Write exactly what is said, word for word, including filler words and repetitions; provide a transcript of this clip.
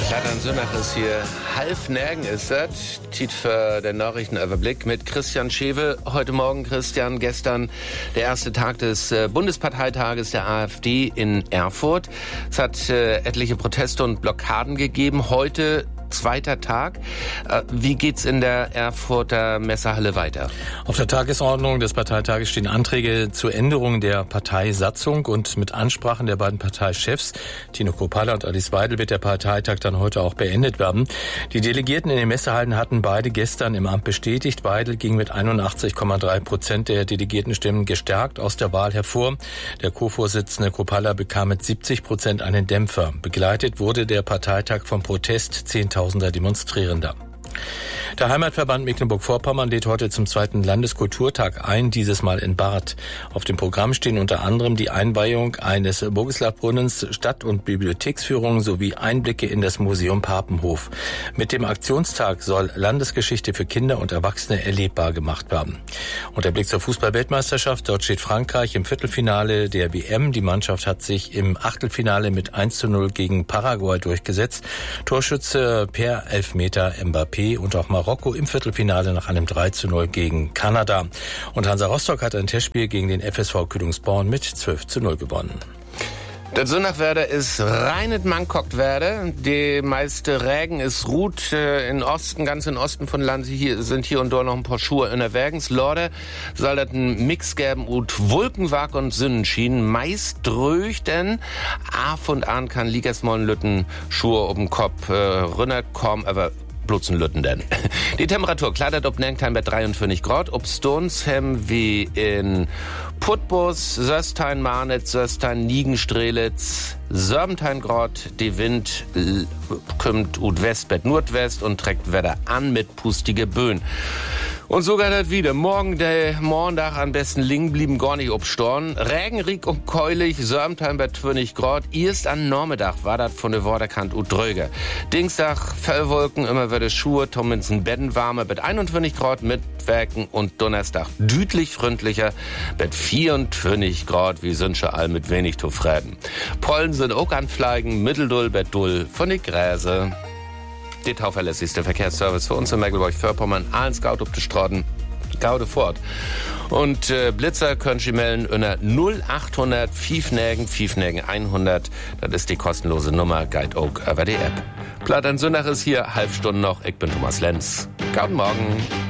Ja, dann so nach ist hier halb nirgen ist das. Tiet für den Nachrichtenüberblick mit Christian Schewe. Heute Morgen, Christian, gestern der erste Tag des äh, Bundesparteitages der AfD in Erfurt. Es hat äh, etliche Proteste und Blockaden gegeben. Heute zweiter Tag. Wie geht's in der Erfurter Messehalle weiter? Auf der Tagesordnung des Parteitages stehen Anträge zur Änderung der Parteisatzung und mit Ansprachen der beiden Parteichefs, Tino Kruppalla und Alice Weidel, wird der Parteitag dann heute auch beendet werden. Die Delegierten in den Messehallen hatten beide gestern im Amt bestätigt. Weidel ging mit einundachtzig Komma drei Prozent der Delegiertenstimmen gestärkt aus der Wahl hervor. Der Co-Vorsitzende Kruppalla bekam mit siebzig Prozent einen Dämpfer. Begleitet wurde der Parteitag vom Protest zehntausender Demonstrierender. Der Heimatverband Mecklenburg-Vorpommern lädt heute zum zweiten Landeskulturtag ein, dieses Mal in Barth. Auf dem Programm stehen unter anderem die Einweihung eines Bogislaw-Brunnens, Stadt- und Bibliotheksführung sowie Einblicke in das Museum Papenhof. Mit dem Aktionstag soll Landesgeschichte für Kinder und Erwachsene erlebbar gemacht werden. Und der Blick zur Fußball-Weltmeisterschaft. Dort steht Frankreich im Viertelfinale der W M. Die Mannschaft hat sich im Achtelfinale mit eins zu null gegen Paraguay durchgesetzt. Torschütze per Elfmeter Mbappé und auch Marokko im Viertelfinale nach einem drei zu null gegen Kanada. Und Hansa Rostock hat ein Testspiel gegen den F S V Kühlungsborn mit zwölf zu null gewonnen. Das Sonnachwerder ist reinet Mangkoktwerder. Die meiste Regen ist ruht äh, in Osten, ganz in Osten von Land. Hier sind hier und dort noch ein paar Schuhe in der Wergens. Lorde soll das ein Mix geben ut Wolkenwag und Sonnenschien. Meist dröch denn af und an kann liegers mal Lütten Schuhe um den Kopf äh, rünnert kommen, aber Blutzen Lütten denn. Die Temperatur klettert ob Nengtheim bei dreiundfünfzig Grad, ob Stonsheim wie in Putbus, Söstein, Marnitz, Söstein, Nigen, Strelitz, Sörbentheim Grad. Die Wind kommt ut Westbett Nordwest und trägt Wetter an mit pustige Böen. Und sogar das wieder. Morgen, der Montag am besten liegen blieben gar nicht obstorn. Regen, Rieg und keulig, Sörmtheim bei zwanzig Grad. Erst an Nachmittag war das von der Worderkant ut dröger. Dienstag, Fellwolken, immer wieder Schuhe, Tomlinson Beddenwarme mit einundzwanzig Grad mit Werken und Donnerstag düdlich freundlicher mit vierundzwanzig Grad, wie sind schon all mit wenig zu freden. Pollen sind auch an Fleigen, Mitteldull, Bettdull von die Gräse. Der tauverlässigste Verkehrsservice für uns in Mecklenburg-Vorpommern. Allen Scout auf die Straßen. Gaude fort. Und äh, Blitzer können Sie melden unter null achthundert Fiefnägen, Fiefnägen hundert. Das ist die kostenlose Nummer, Guide Oak über die App. Platt an Sonntag ist hier, halb Stunde noch. Ich bin Thomas Lenz. Guten Morgen.